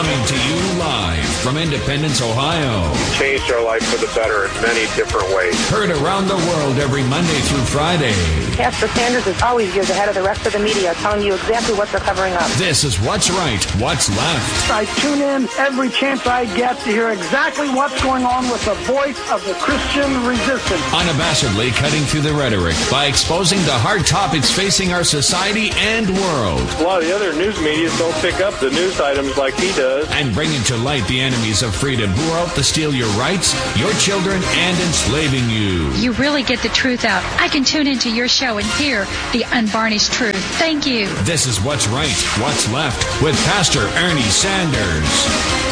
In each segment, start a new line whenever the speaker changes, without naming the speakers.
Coming to you live from Independence, Ohio.
Changed our life for the better in many different ways.
Heard around the world every Monday through Friday.
Pastor Sanders is always years ahead of the rest of the media, telling you exactly what they're covering up.
This is What's Right, What's Left.
I tune in every chance I get to hear exactly what's going on with the voice of the Christian resistance.
Unabashedly cutting through the rhetoric by exposing the hard topics facing our society and world.
A lot of the other news media don't pick up the news items like he does.
And bringing to light the enemies of freedom who are out to steal your rights, your children, and enslaving you.
You really get the truth out. I can tune into your show and hear the unvarnished truth. Thank you.
This is What's Right, What's Left with Pastor Ernie Sanders.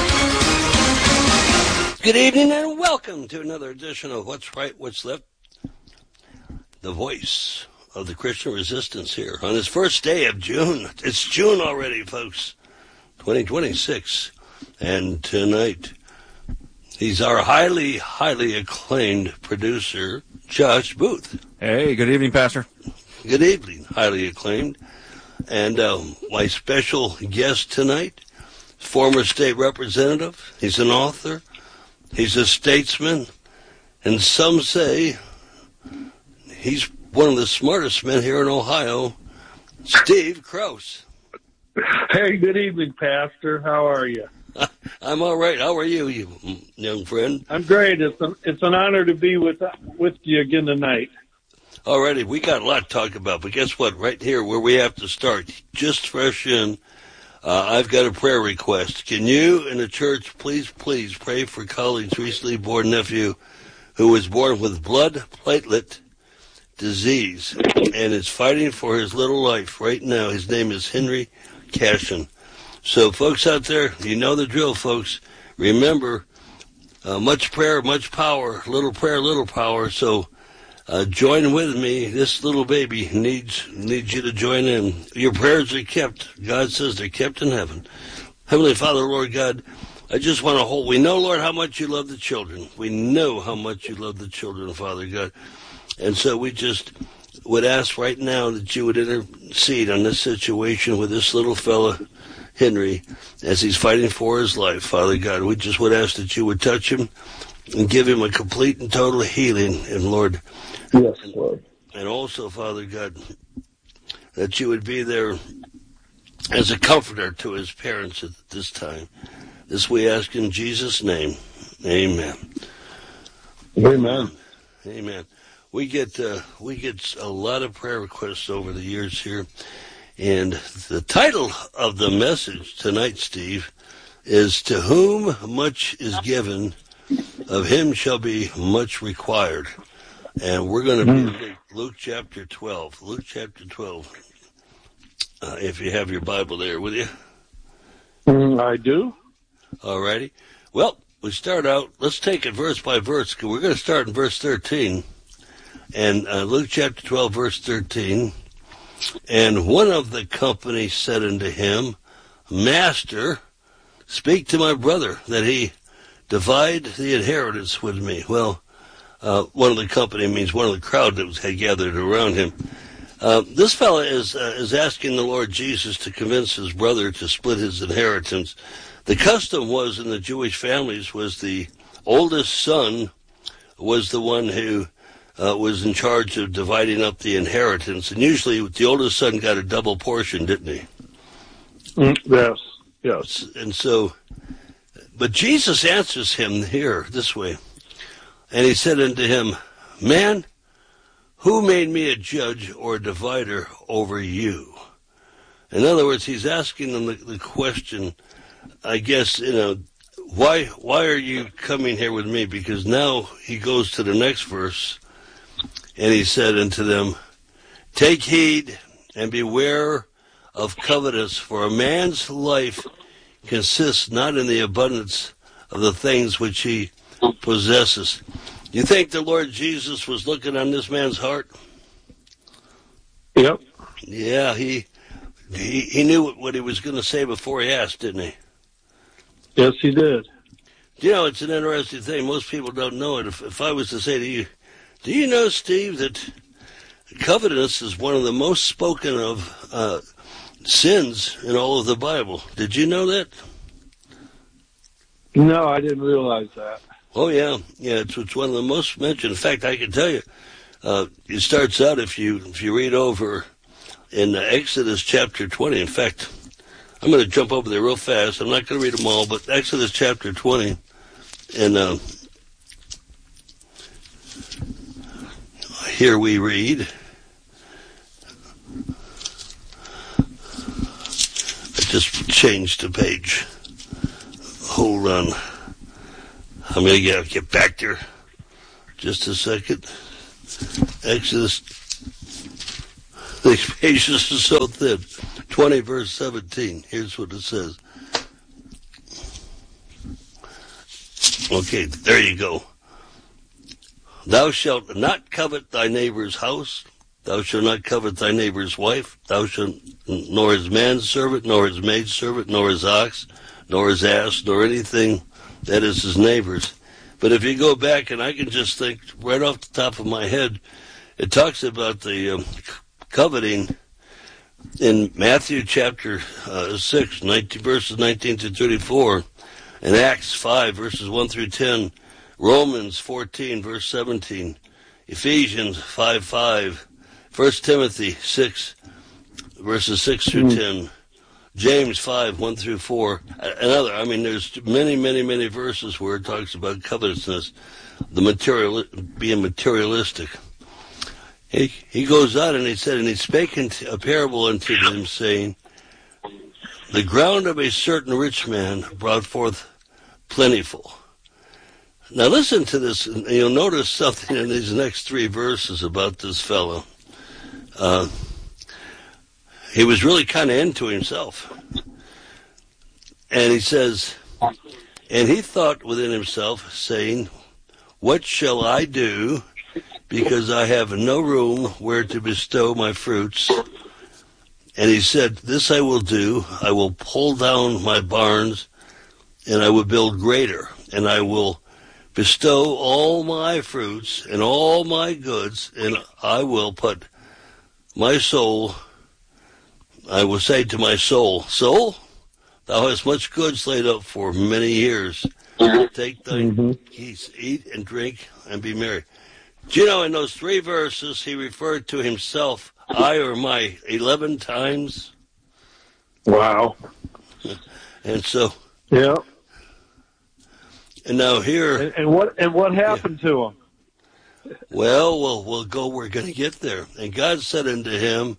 Good evening and welcome to another edition of What's Right, What's Left. The voice of the Christian resistance here on this first day of June. It's June already, folks. 2026. And tonight, he's our highly, highly acclaimed producer, Josh Booth.
Hey, good evening, Pastor.
Good evening, highly acclaimed. And my special guest tonight, former state representative. He's an author. He's a statesman. And some say he's one of the smartest men here in Ohio, Steve Krause.
Hey, good evening, Pastor. How are you?
I'm all right. How are you, you young friend?
I'm great. It's an honor to be with you again tonight.
All righty. We got a lot to talk about, but guess what? Right here where we have to start, just fresh in, I've got a prayer request. Can you in the church please pray for Colleen's recently born nephew who was born with blood platelet disease and is fighting for his little life right now. His name is Henry Cashin. So, folks out there, you know the drill, folks. Remember, much prayer, much power. Little prayer, little power. So, join with me. This little baby needs you to join in. Your prayers are kept. God says they're kept in heaven. Heavenly Father, Lord God, I just want to hold. We know, Lord, how much you love the children. We know how much you love the children, Father God. And so we just would ask right now that you would intercede on this situation with this little fella, Henry, as he's fighting for his life, Father God. We just would ask that you would touch him and give him a complete and total healing. And Lord,
yes, Lord.
And also, Father God, that you would be there as a comforter to his parents at this time. This we ask in Jesus' name. Amen.
Amen.
Amen. We get a lot of prayer requests over the years here, and the title of the message tonight, Steve, is "To whom much is given, of him shall be much required." And we're going to be Luke chapter 12. Luke chapter 12. If you have your Bible there, will you?
I do.
All righty. Well, we start out. Let's take it verse by verse, because we're going to start in verse 13. And Luke chapter 12, verse 13, and one of the company said unto him, Master, speak to my brother, that he divide the inheritance with me. Well, one of the company means one of the crowd that had gathered around him. This fellow is asking the Lord Jesus to convince his brother to split his inheritance. The custom was in the Jewish families was the oldest son was the one who was in charge of dividing up the inheritance. And usually the oldest son got a double portion, didn't he?
Yes.
And so, but Jesus answers him here this way. And he said unto him, Man, who made me a judge or a divider over you? In other words, he's asking them the question, I guess, why are you coming here with me? Because now he goes to the next verse. And he said unto them, Take heed and beware of covetous, for a man's life consists not in the abundance of the things which he possesses. You think the Lord Jesus was looking on this man's heart?
Yep.
Yeah, he knew what he was going to say before he asked, didn't he?
Yes, he did.
You know, it's an interesting thing. Most people don't know it. If I was to say to you, do you know, Steve, that covetous is one of the most spoken of sins in all of the Bible? Did you know that?
No, I didn't realize that.
Oh, yeah. Yeah, it's one of the most mentioned. In fact, I can tell you, it starts out, if you read over in Exodus chapter 20. In fact, I'm going to jump over there real fast. I'm not going to read them all, but Exodus chapter 20. And here we read. I just changed the page. Hold on. I'm going to get back there. Just a second. Exodus. These pages are so thin. 20 verse 17. Here's what it says. Okay, there you go. Thou shalt not covet thy neighbor's house. Thou shalt not covet thy neighbor's wife. Thou shalt nor his manservant, nor his maidservant, nor his ox, nor his ass, nor anything that is his neighbor's. But if you go back, and I can just think right off the top of my head, it talks about the coveting in Matthew chapter 6, verses 19 to 34, and Acts 5, verses 1 through 10, Romans 14, verse 17, Ephesians 5:5, 1 Timothy 6, verses 6 through 10, James 5, 1 through 4, another. I mean, there's many, many, many verses where it talks about covetousness, being materialistic. He goes on and he said, and he spake a parable unto them, saying, the ground of a certain rich man brought forth plentiful. Now listen to this, and you'll notice something in these next three verses about this fellow. He was really kind of into himself. And he says, and he thought within himself, saying, what shall I do, because I have no room where to bestow my fruits? And he said, this I will do, I will pull down my barns, and I will build greater, and I will bestow all my fruits and all my goods, and I will put my soul, I will say to my soul, soul, thou hast much goods laid up for many years. Take thy peace, eat and drink, and be merry. Do you know, in those three verses, he referred to himself, I or my, 11 times.
Wow.
And so.
Yeah.
And now here.
And what happened to him?
Well, we're going to get there. And God said unto him,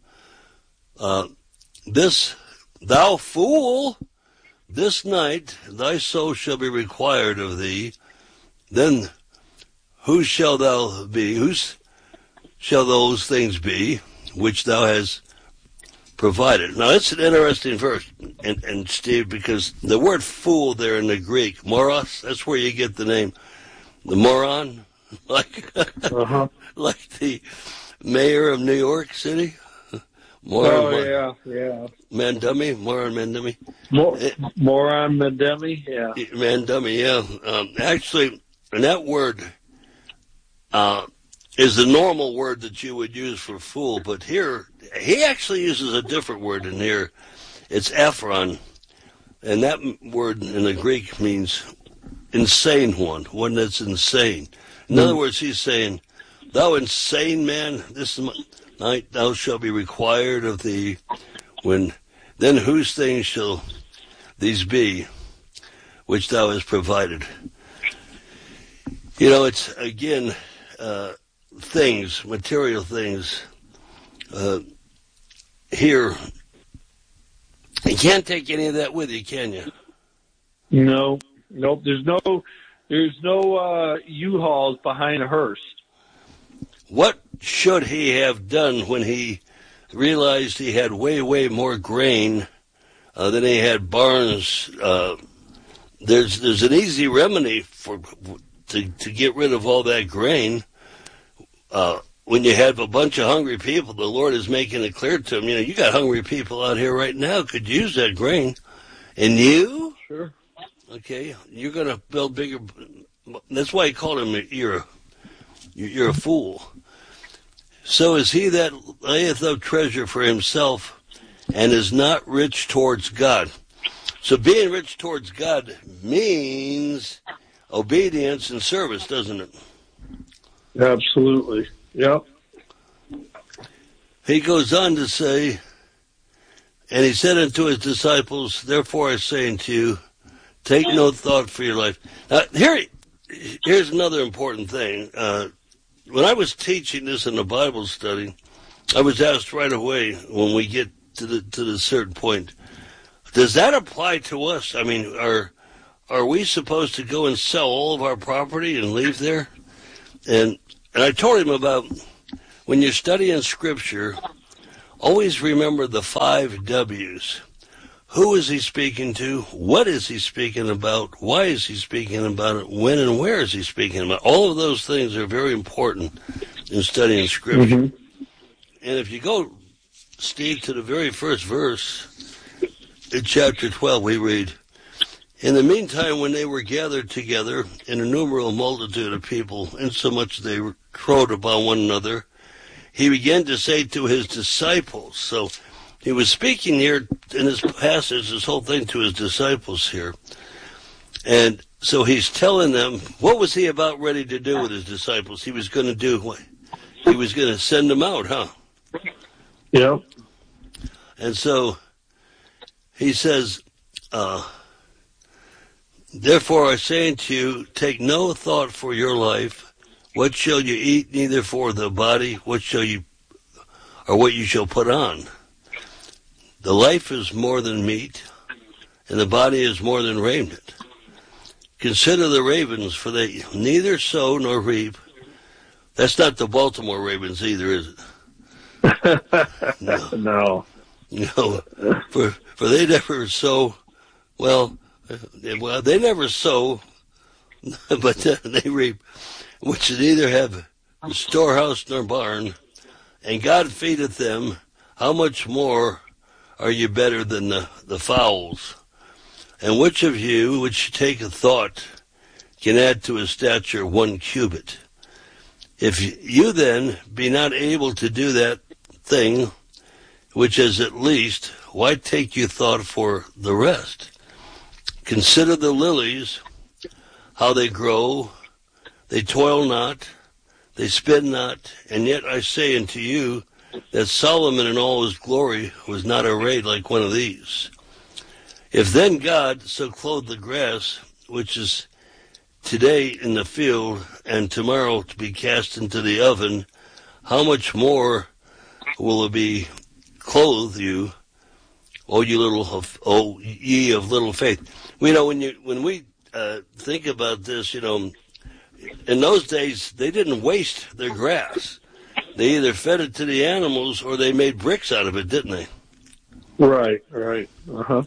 this, thou fool, this night thy soul shall be required of thee. Then who shall thou be? Whose shall those things be which thou hast provided? Now, it's an interesting verse, and Steve, because the word fool there in the Greek, moros, that's where you get the name, the moron, like the mayor of New York City. Moron Mandummy.
Yeah.
Mandummy, yeah. Actually, and that word is the normal word that you would use for fool, but here, he actually uses a different word in here. It's Ephron, and that word in the Greek means insane one that's insane. In other words, he's saying, thou insane man, this night thou shalt be required of thee, then whose things shall these be which thou hast provided? You know, it's, again, things, material things. Here, you can't take any of that with you, can you?
No, nope. There's no U-Hauls behind a hearse.
What should he have done when he realized he had way, way more grain than he had barns? There's an easy remedy to get rid of all that grain. When you have a bunch of hungry people, the Lord is making it clear to them, you got hungry people out here right now could use that grain. And you?
Sure.
Okay, you're going to build bigger. That's why he called him, you're a fool. So is he that layeth up treasure for himself and is not rich towards God. So being rich towards God means obedience and service, doesn't it?
Absolutely. Yep.
He goes on to say, and he said unto his disciples, therefore I say unto you, take no thought for your life. Now, here's another important thing. When I was teaching this in a Bible study, I was asked right away when we get to the certain point, does that apply to us? I mean, are we supposed to go and sell all of our property and leave there? And I told him about when you're studying Scripture, always remember the 5 W's. Who is he speaking to? What is he speaking about? Why is he speaking about it? When and where is he speaking about it? All of those things are very important in studying Scripture. Mm-hmm. And if you go, Steve, to the very first verse in chapter 12, we read, in the meantime, when they were gathered together, an innumerable multitude of people, insomuch they crowed upon one another, he began to say to his disciples. So he was speaking here in this passage, this whole thing, to his disciples here. And so he's telling them, what was he about ready to do with his disciples? He was going to do what? He was going to send them out, huh?
Yeah.
And so he says, therefore I say unto you, take no thought for your life, what shall you eat, neither for the body, what you shall put on. The life is more than meat, and the body is more than raiment. Consider the ravens, for they neither sow nor reap. That's not the Baltimore Ravens either, is it?
No.
No, for they never sow. Well, they never sow, but they reap, which neither have storehouse nor barn, and God feedeth them. How much more are you better than the fowls? And which of you, which taketh thought, can add to his stature 1 cubit? If you then be not able to do that thing which is at least, why take you thought for the rest? Consider the lilies, how they grow, they toil not, they spin not, and yet I say unto you that Solomon in all his glory was not arrayed like one of these. If then God so clothe the grass, which is today in the field, and tomorrow to be cast into the oven, how much more will it be clothe you, O ye of little faith? You know, when we think about this, you know, in those days they didn't waste their grass. They either fed it to the animals or they made bricks out of it, didn't they?
Right. Uh-huh.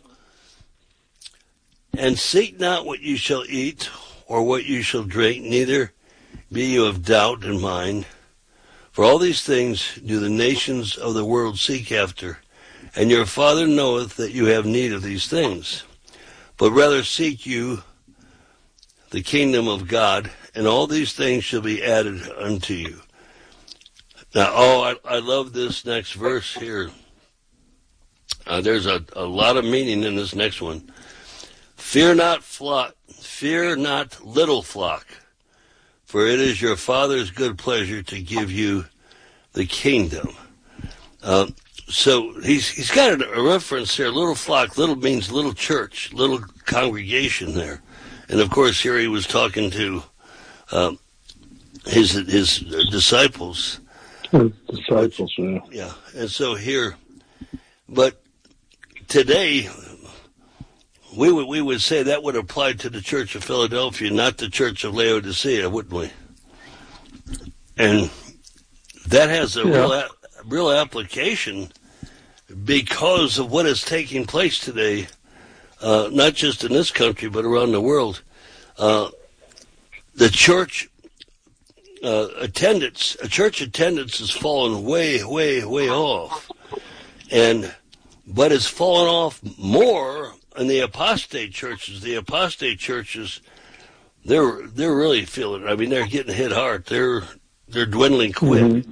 And seek not what you shall eat or what you shall drink, neither be you of doubt in mind. For all these things do the nations of the world seek after, and your Father knoweth that you have need of these things. But rather seek you the kingdom of God, and all these things shall be added unto you. Now, I love this next verse here. There's a lot of meaning in this next one. Fear not, little flock, for it is your Father's good pleasure to give you the kingdom. So he's got a reference here, little flock. Little means little church, little congregation there. And of course here he was talking to his disciples.
Disciples, yeah.
Yeah, and so here, but today we would say that would apply to the Church of Philadelphia, not the Church of Laodicea, wouldn't we? And that has a real application because of what is taking place today, not just in this country but around the world. The church attendance has fallen way off, but it's fallen off more in the apostate churches. The apostate churches, they're really feeling it. I mean, they're getting hit hard. They're dwindling quick. Mm-hmm.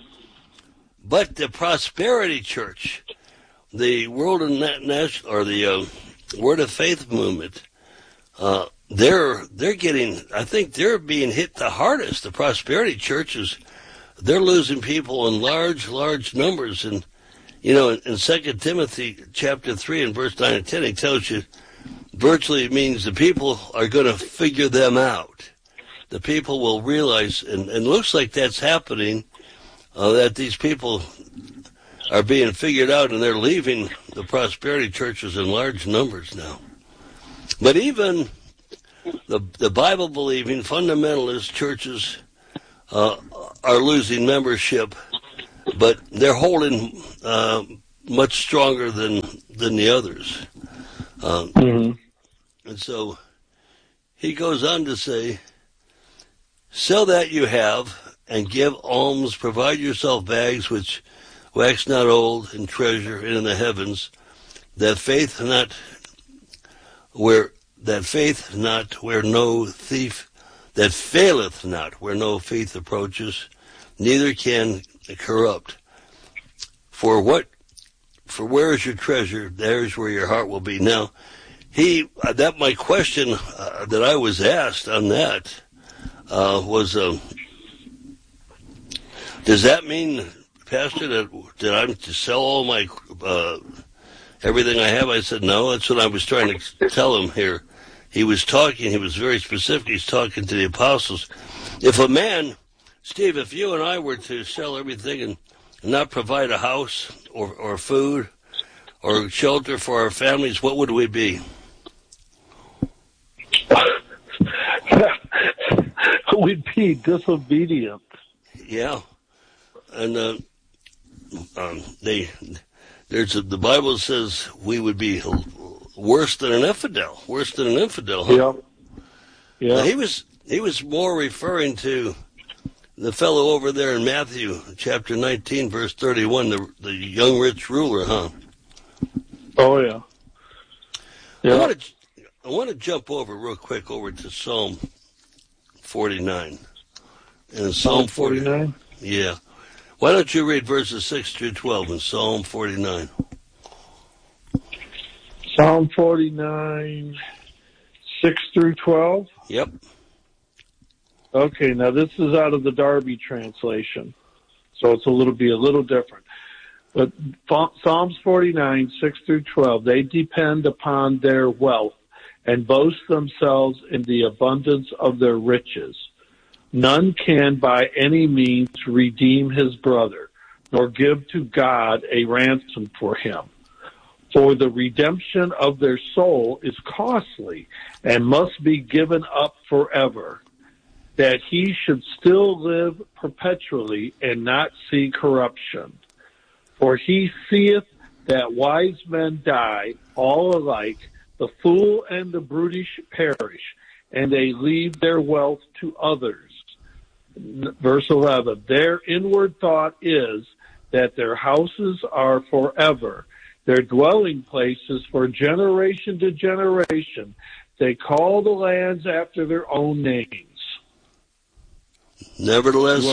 But the prosperity church, the World National or the Word of Faith movement, they're getting, I think they're being hit the hardest. The prosperity churches, they're losing people in large numbers. And, you know, in 2 Timothy chapter 3 and verse 9 and 10, it tells you virtually it means the people are going to figure them out. The people will realize, and it looks like that's happening, that these people are being figured out and they're leaving the prosperity churches in large numbers now. But even the Bible-believing fundamentalist churches are losing membership, but they're holding much stronger than the others. And so he goes on to say, sell that you have and give alms, provide yourself bags which wax not old, and treasure in the heavens, that faith not where no thief, that faileth not, where no thief approaches, neither can corrupt. For where is your treasure, there is where your heart will be. Now, my question that I was asked on that was, does that mean, Pastor, that I'm to sell all my everything I have? I said, no, that's what I was trying to tell him here. He was very specific. He's talking to the apostles. If a man, Steve, if you and I were to sell everything and not provide a house or food or shelter for our families, what would we be?
We'd be disobedient.
Yeah. And the Bible says we would be worse than an infidel. Huh?
Yeah.
He was more referring to the fellow over there in Matthew chapter 19, verse 31, the young rich ruler, huh?
Oh yeah. Yeah.
I want to jump real quick to Psalm 49. And Psalm 49. Yeah. Why don't you read verses 6 through 12 in Psalm 49?
Psalm 49, 6 through 12?
Yep.
Okay, now this is out of the Darby translation, so it's a little different. But Psalms 49, 6 through 12, they depend upon their wealth and boast themselves in the abundance of their riches. None can by any means redeem his brother, nor give to God a ransom for him. For the redemption of their soul is costly and must be given up forever, that he should still live perpetually and not see corruption. For he seeth that wise men die all alike, the fool and the brutish perish, and they leave their wealth to others. Verse 11, their inward thought is that their houses are forever, their dwelling places for generation to generation. They call the lands after their own names.
Nevertheless,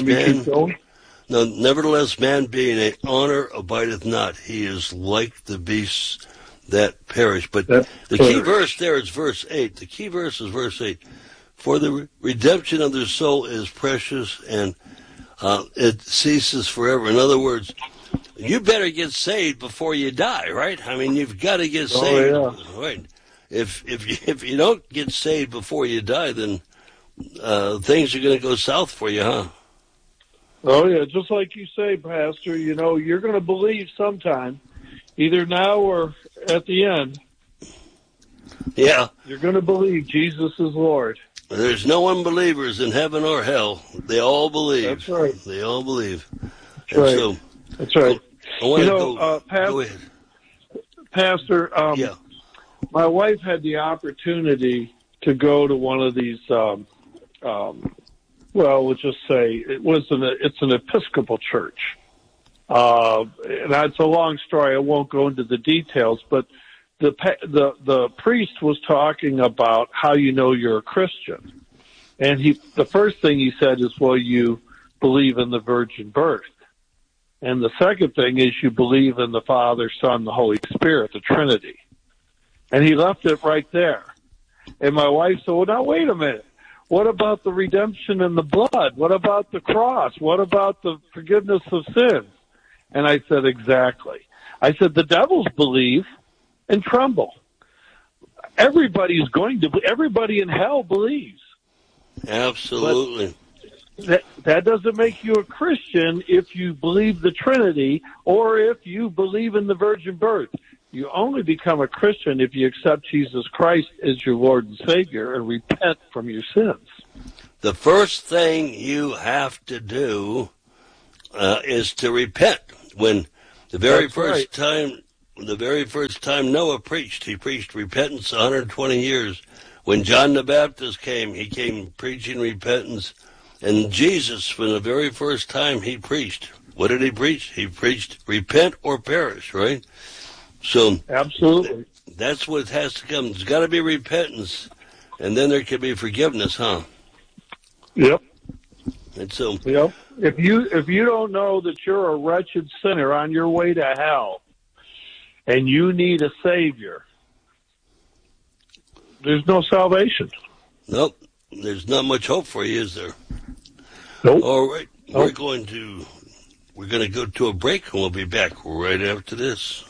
man being a honor abideth not. He is like the beasts that perish. But the key verse there is verse 8. The key verse is verse 8. For the redemption of their soul is precious, and it ceases forever. In other words, you better get saved before you die, right? I mean, you've got to get saved, right? If you don't get saved before you die, then things are going to go south for you, huh?
Oh yeah, just like you say, Pastor. You know, you're going to believe sometime, either now or at the end.
Yeah,
you're going to believe Jesus is Lord.
There's no unbelievers in heaven or hell. They all believe.
That's right.
They all believe.
That's right. So, that's right.
Go ahead.
Pastor,
yeah.
My wife had the opportunity to go to one of these, we'll just say it's an Episcopal church. And it's a long story. I won't go into the details, but the priest was talking about how you know you're a Christian. And the first thing he said is, well, you believe in the virgin birth. And the second thing is you believe in the Father, Son, the Holy Spirit, the Trinity. And he left it right there. And my wife said, well, now, wait a minute. What about the redemption in the blood? What about the cross? What about the forgiveness of sins? And I said, exactly. I said, the devils believe and tremble. Everybody in hell believes.
Absolutely.
But that doesn't make you a Christian if you believe the Trinity or if you believe in the virgin birth. You only become a Christian if you accept Jesus Christ as your Lord and Savior and repent from your sins.
The first thing you have to do is to repent. When the very first time Noah preached, he preached repentance 120 years. When John the Baptist came, he came preaching repentance. And Jesus, from the very first time he preached, what did he preach? He preached repent or perish, right? So
absolutely,
that's what has to come. There's got to be repentance, and then there can be forgiveness, huh?
Yep.
And so,
yep. If you don't know that you're a wretched sinner on your way to hell, and you need a Savior, there's no salvation.
Nope. There's not much hope for you, is there?
Nope.
All right.
Nope.
We're going to go to a break, and we'll be back right after this.